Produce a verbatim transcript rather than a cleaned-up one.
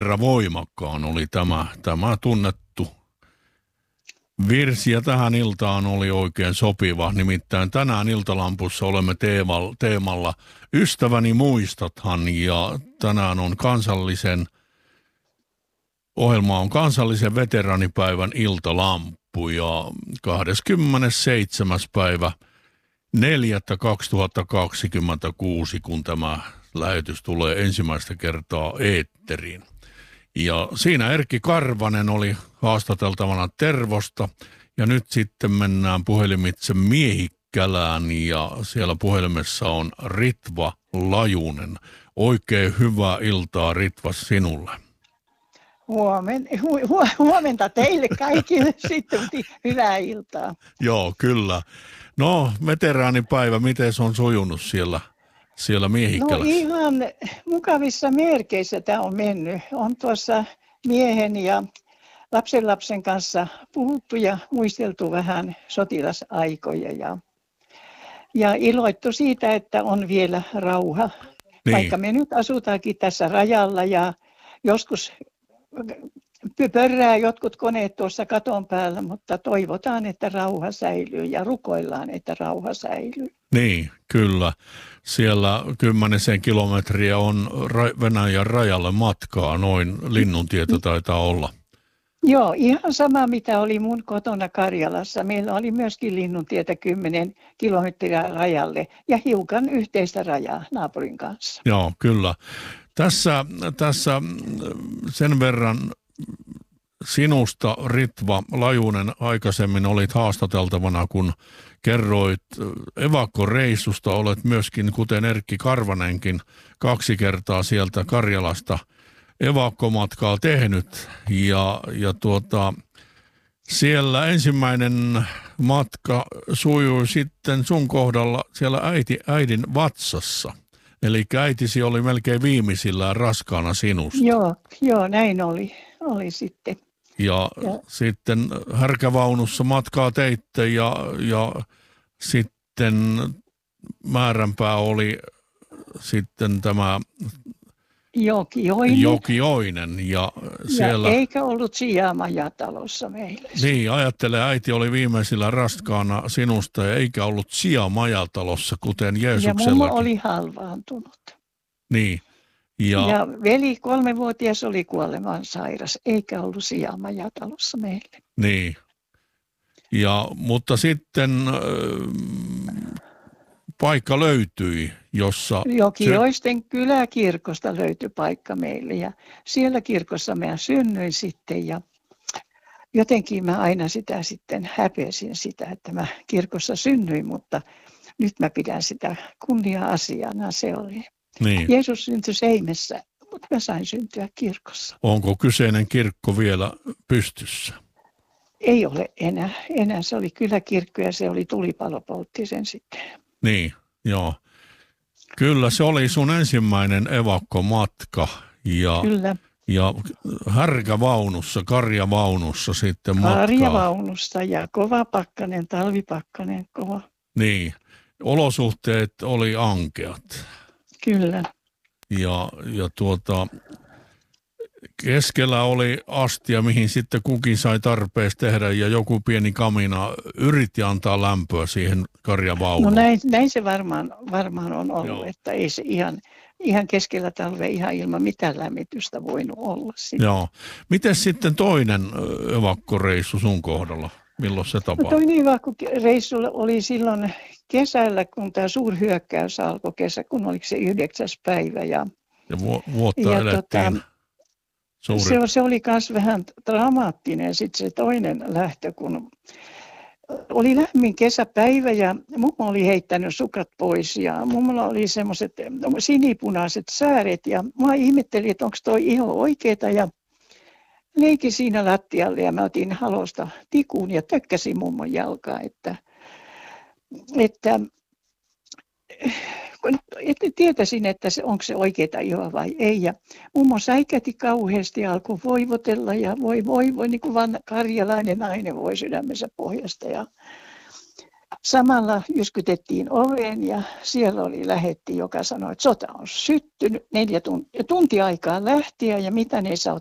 Herra voimakkaan oli tämä, tämä tunnettu virsi, ja tähän iltaan oli oikein sopiva. Nimittäin tänään Iltalampussa olemme teemalla, teemalla Ystäväni muistathan, ja tänään on kansallisen, ohjelma on kansallisen veteraanipäivän Iltalampu, ja kahdeskymmenesseitsemäs päivä neljättä kaksituhattakaksikymmentäkuusi, kun tämä lähetys tulee ensimmäistä kertaa eetteriin. Ja siinä Erkki Karvanen oli haastateltavana Tervosta, ja nyt sitten mennään puhelimitse Miehikkälään, ja siellä puhelimessa on Ritva Lajunen. Oikein hyvää iltaa, Ritva, sinulle. Huomen, hu, hu, huomenta teille kaikille sitten, hyvää iltaa. Joo, kyllä. No, veteraanipäivä, miten se on sujunut siellä? Siellä Miehikkälässä? No ihan mukavissa merkeissä tämä on mennyt. On tuossa miehen ja lapsenlapsen kanssa puhuttu ja muisteltu vähän sotilasaikoja. Ja, ja iloittu siitä, että on vielä rauha. Niin. Vaikka me nyt asutaankin tässä rajalla ja joskus pörrää jotkut koneet tuossa katon päällä, mutta toivotaan, että rauha säilyy ja rukoillaan, että rauha säilyy. Niin, kyllä. Siellä kymmenisen kilometriä on Venäjän rajalle matkaa, noin Linnuntietä taitaa olla. Joo, ihan sama mitä oli mun kotona Karjalassa. Meillä oli myöskin Linnuntietä kymmenen kilometriä rajalle ja hiukan yhteistä rajaa naapurin kanssa. Joo, kyllä. Tässä, tässä sen verran sinusta, Ritva Lajunen, aikaisemmin olit haastateltavana, kun kerroit evakkoreissusta. Olet myöskin, kuten Erkki Karvanenkin, kaksi kertaa sieltä Karjalasta evakkomatkaa tehnyt. Ja, ja tuota, siellä ensimmäinen matka sujui sitten sun kohdalla siellä äiti, äidin vatsassa. Eli äitisi oli melkein viimeisillään raskaana sinusta. Joo, joo näin oli, oli sitten. Ja, ja sitten härkävaunussa matkaa teitte ja, ja sitten määränpää oli sitten tämä Jokioinen. Jokioinen ja siellä... Ja eikä ollut sijaa majatalossa meillä. Niin, ajattele, äiti oli viimeisillä raskaana sinusta ja eikä ollut sijaa majatalossa, kuten Jeesuksellakin. Ja mummo oli halvaantunut. Niin. Ja, ja veli kolmevuotias oli kuolemaan sairas, eikä ollut sijaa majatalossa meille. Niin. Ja, mutta sitten äh, paikka löytyi, jossa... Jokioisten se... kyläkirkosta löytyi paikka meille ja siellä kirkossa mä synnyin sitten ja jotenkin mä aina sitä sitten häpesin sitä, että mä kirkossa synnyin, mutta nyt mä pidän sitä kunnia-asiana, se oli. Niin. Jeesus syntyi Seimessä, mutta mä sain syntyä kirkossa. Onko kyseinen kirkko vielä pystyssä? Ei ole enää. Enää se oli kyläkirkko ja se oli tulipalo poltti sen sitten. Niin, joo. Kyllä se oli sun ensimmäinen evakkomatka ja, Kyllä. ja härkävaunussa, karjavaunussa sitten matkaa. Karjavaunussa ja kova pakkanen, talvipakkanen, kova. Niin, olosuhteet oli ankeat. Kyllä. Ja, ja tuota, keskellä oli astia, mihin sitten kukin sai tarpeeksi tehdä ja joku pieni kamina yritti antaa lämpöä siihen karjavaunuun. No näin, näin se varmaan, varmaan on ollut, Joo. Että ei se ihan, ihan keskellä talvea ihan ilman mitään lämmitystä voinut olla. Sitten. Joo. Miten sitten toinen evakkoreissu sun kohdalla? Milloin se tapahtui? No toinen evakkoreissu oli silloin kesällä, kun tämä suurhyökkäys alkoi kesä, kun oliko se yhdeksäs päivä. Ja, ja vu- vuotta ja elettiin. Tota, Suuri. Se, se oli myös vähän dramaattinen sitten se toinen lähtö, kun oli lämmin kesäpäivä ja mummo oli heittänyt sukat pois ja mummolla oli semmoiset sinipunaiset sääret ja mä ihmettelin, että onko toi iho oikeeta ja leikin siinä lattialle ja mä otin halosta tikun ja tökkäsin mummon jalkaa, että, että että tietäisin, että se, onko se oikeaa ihoa vai ei. Ja mummo säikäti kauheasti ja alkoi voivotella ja voi voi voi, niin kuin vaan karjalainen nainen voi sydämensä pohjasta. Ja Samalla jyskytettiin oveen ja siellä oli lähetti, joka sanoi, että sota on syttynyt, neljä tuntia, tunti aikaa lähtiä ja mitä ne saa